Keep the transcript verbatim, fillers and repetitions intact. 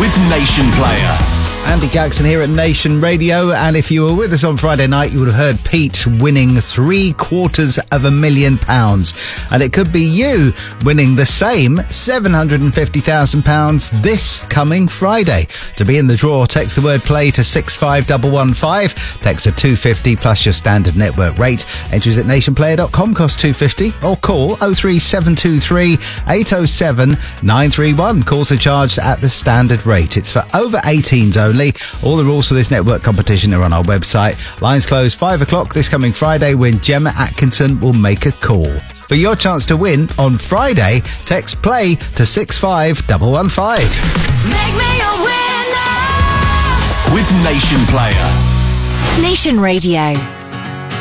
with Nation Player. Andy Jackson here at Nation Radio, and if you were with us on Friday night, you would have heard Pete winning three quarters of a million pounds. And it could be you winning the same seven hundred fifty thousand pounds this coming Friday. To be in the draw, text the word play to six five one one five. Text a two fifty plus your standard network rate. Entries at nation player dot com cost two fifty, or call oh three seven two three eight oh seven nine three one. Calls are charged at the standard rate. It's for over eighteens only. All the rules for this network competition are on our website. Lines close five o'clock this coming Friday when Gemma Atkinson will make a call. For your chance to win on Friday, text play to six five one one five. Make me a winner with Nation Player. Nation Radio.